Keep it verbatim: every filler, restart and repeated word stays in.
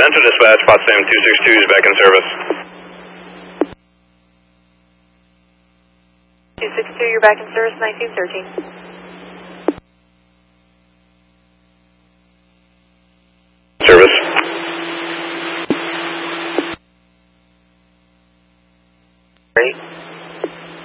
Central Dispatch, Potsdam two six two is back in service. two six two, you're back in service, nineteen thirteen.